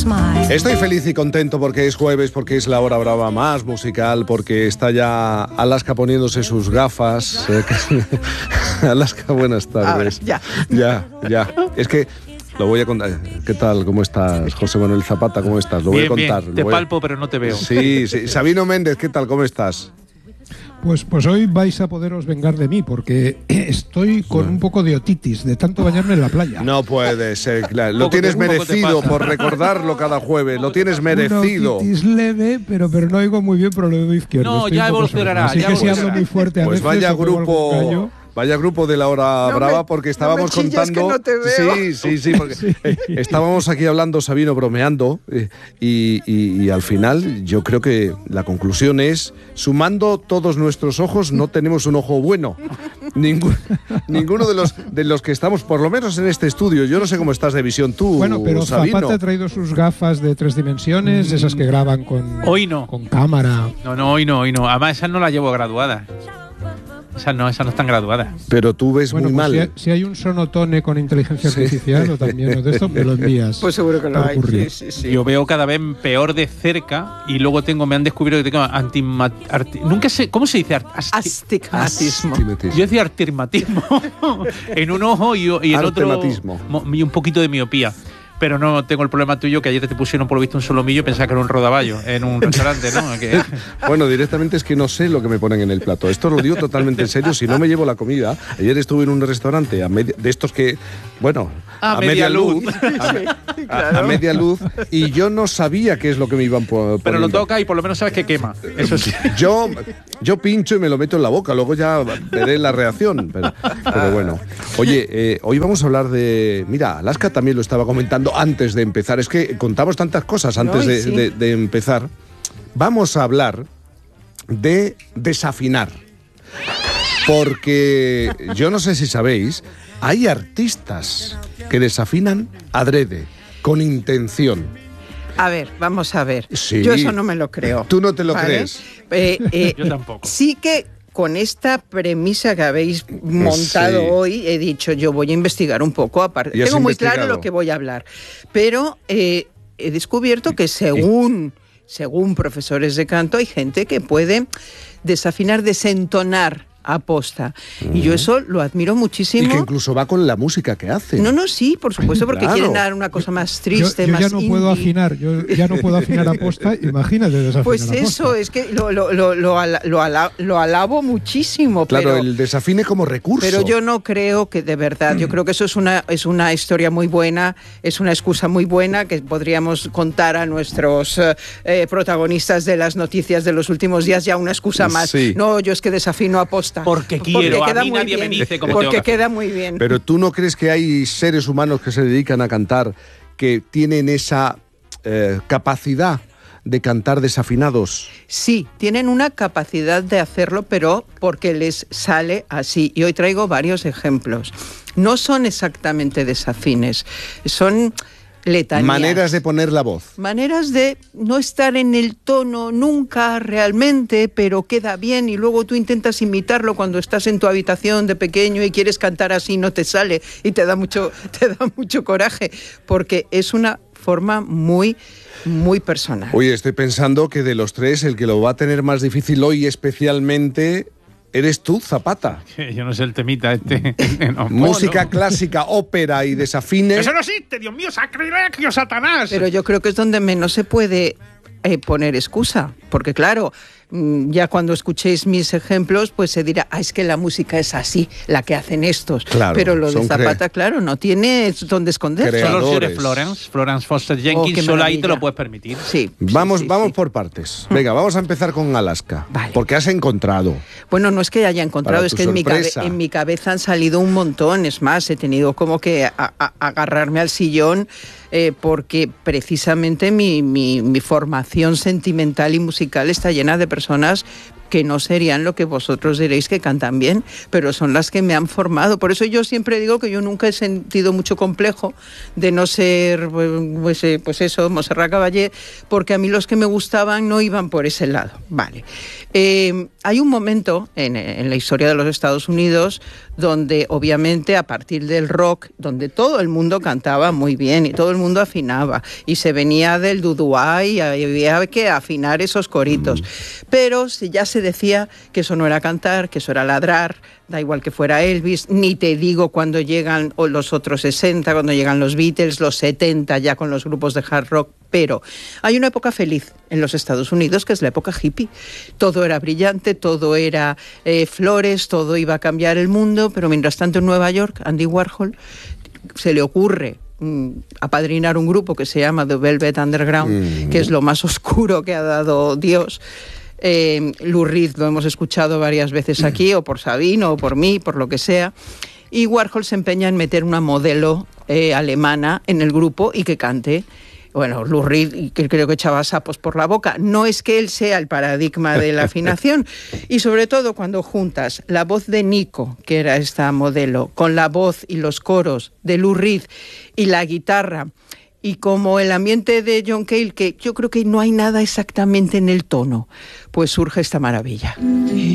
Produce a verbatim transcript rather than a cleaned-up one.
Estoy feliz y contento porque es jueves, porque es la hora brava más musical, porque está ya Alaska poniéndose sus gafas. Alaska, buenas tardes. Ahora, ya. Ya, ya. Es que lo voy a contar. ¿Qué tal? ¿Cómo estás, José Manuel Zapata? ¿Cómo estás? Lo bien, voy a contar. Bien. Te voy a... palpo, pero no te veo. Sí, sí. Sabino Méndez, ¿qué tal? ¿Cómo estás? Pues, pues hoy vais a poderos vengar de mí porque estoy con no. un poco de otitis de tanto bañarme en la playa. No puede ser, claro. Lo tienes te, merecido por recordarlo cada jueves. Lo tienes merecido. Una otitis leve, pero, pero no oigo muy bien por el oído izquierdo. No, estoy ya evolucionará. Así ya que evolucionará. si hablo muy fuerte a pues veces, vaya grupo... Vaya grupo de la hora no brava, me, porque estábamos no me chillas, contando. Que no te veo. Sí, sí, sí, porque sí. Eh, estábamos aquí hablando, Sabino, bromeando, eh, y, y, y al final yo creo que la conclusión es: sumando todos nuestros ojos, no tenemos un ojo bueno. Ningún, ninguno de los de los que estamos, por lo menos en este estudio. Yo no sé cómo estás de visión tú, Bueno, pero Sabino. Zapata ha traído sus gafas de tres dimensiones, esas que graban con, hoy no. con cámara. No, no, hoy no, hoy no. Además, esas no las llevo graduadas. Esas no, esas no están graduadas. Pero tú ves bueno, muy pues mal. Si hay, si hay un sonotone con inteligencia sí. artificial o también o de esto, me lo envías. Pues seguro que lo hay. Sí, sí, sí. Yo veo cada vez peor de cerca y luego tengo, me han descubierto que tengo antimat, arti, nunca sé, ¿cómo se dice? Asti, astigmatismo. Yo decía astigmatismo en un ojo y, y en otro y un poquito de miopía. Pero no tengo el problema tuyo, que ayer te pusieron por lo visto un solomillo y pensaba que era un rodaballo en un restaurante, ¿no? Que... Bueno, directamente es que no sé lo que me ponen en el plato. Esto lo digo totalmente en serio. Si no me llevo la comida, ayer estuve en un restaurante a media, de estos que, bueno, a, a media, media luz, luz a, me, a, a media luz, y yo no sabía qué es lo que me iban poniendo. Pero lo toca y por lo menos sabes que quema. Eso sí. Yo, yo pincho y me lo meto en la boca, luego ya veré la reacción. Pero, pero bueno. Oye, eh, hoy vamos a hablar de... Mira, Alaska también lo estaba comentando antes de empezar. Es que contamos tantas cosas antes no, de, sí. de, de empezar. Vamos a hablar de desafinar. Porque yo no sé si sabéis, hay artistas que desafinan adrede, con intención. A ver, vamos a ver. Sí. Yo eso no me lo creo. ¿Tú no te lo ¿vale? crees? Eh, eh, yo tampoco. Sí que... Con esta premisa que habéis montado sí. hoy, he dicho, yo voy a investigar un poco. Aparte, tengo muy claro lo que voy a hablar. Pero eh, he descubierto que según, según profesores de canto, hay gente que puede desafinar, desentonar aposta. Uh-huh. Y yo eso lo admiro muchísimo. Y que incluso va con la música que hace. No, no, sí, por supuesto, porque claro. quieren dar una cosa más triste, yo, yo más ya no indie. puedo afinar, yo ya no puedo afinar aposta, imagínate desafinar Pues aposta. eso, es que lo, lo, lo, lo, ala, lo, ala, lo alabo muchísimo. Claro, pero, el desafine como recurso. Pero yo no creo que, de verdad, yo creo que eso es una, es una historia muy buena, es una excusa muy buena que podríamos contar a nuestros eh, protagonistas de las noticias de los últimos días, ya una excusa más. Sí. No, yo es que desafino aposta. Porque quiero. Porque queda a mí muy nadie bien, me dice cómo porque tengo que queda muy bien. Pero tú no crees que hay seres humanos que se dedican a cantar que tienen esa eh, capacidad de cantar desafinados. Sí, tienen una capacidad de hacerlo, pero porque les sale así. Y hoy traigo varios ejemplos. No son exactamente desafines, son letanías. Maneras de poner la voz. Maneras de no estar en el tono nunca realmente, pero queda bien, y luego tú intentas imitarlo cuando estás en tu habitación de pequeño y quieres cantar así, no te sale y te da mucho, te da mucho coraje, porque es una forma muy, muy personal. Oye, estoy pensando que de los tres el que lo va a tener más difícil hoy especialmente... ¿Eres tú, Zapata? Yo no sé el temita este. No, Música no. clásica, ópera y desafines. ¡Eso no existe! ¡Dios mío, sacrilegio, Satanás! Pero yo creo que es donde menos se puede eh, poner excusa. Porque claro, ya cuando escuchéis mis ejemplos, pues se dirá, ah, es que la música es así, la que hacen estos. Claro, pero lo de Zapata, cre- claro, no tiene donde esconderse. Solo si eres Florence, Florence Foster Jenkins, oh, solo ahí te lo puedes permitir. Sí. Vamos, sí, sí, vamos sí. por partes. Venga, vamos a empezar con Alaska. Vale. Porque has encontrado. Bueno, no es que haya encontrado, Para es tu que en mi, cabe- sorpresa. en mi cabeza han salido un montón. Es más, he tenido como que a- a- agarrarme al sillón eh, porque precisamente mi, mi, mi formación sentimental y musical está llena de personas que no serían lo que vosotros diréis que cantan bien, pero son las que me han formado. Por eso yo siempre digo que yo nunca he sentido mucho complejo de no ser, pues, pues eso, Montserrat Caballé, porque a mí los que me gustaban no iban por ese lado. Vale. Eh, hay un momento en, en la historia de los Estados Unidos donde obviamente a partir del rock, donde todo el mundo cantaba muy bien y todo el mundo afinaba, y se venía del dudúa y había que afinar esos coritos. Pero ya se decía que eso no era cantar, que eso era ladrar, da igual que fuera Elvis, ni te digo cuando llegan los otros sesenta, cuando llegan los Beatles, los setenta ya con los grupos de hard rock. Pero hay una época feliz en los Estados Unidos, que es la época hippie. Todo era brillante, todo era eh, flores, todo iba a cambiar el mundo, pero mientras tanto en Nueva York, Andy Warhol se le ocurre mm, apadrinar un grupo que se llama The Velvet Underground, mm. que es lo más oscuro que ha dado Dios. Eh, Lou Reed lo hemos escuchado varias veces aquí, o por Sabino, o por mí, por lo que sea. Y Warhol se empeña en meter una modelo eh, alemana en el grupo y que cante. Bueno, Lou Reed, que creo que echaba sapos por la boca. No es que él sea el paradigma de la afinación. Y sobre todo cuando juntas la voz de Nico, que era esta modelo, con la voz y los coros de Lou Reed y la guitarra, y como el ambiente de John Cale, que yo creo que no hay nada exactamente en el tono, pues surge esta maravilla.